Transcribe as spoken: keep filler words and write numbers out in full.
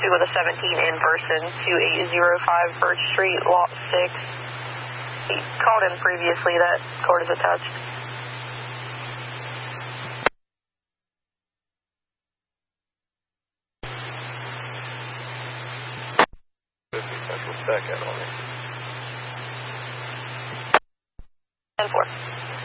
two with a seventeen in person, two eight zero five Birch Street, lot six. He called in previously, that cord is attached. fifty Central Stack out on me. ten four.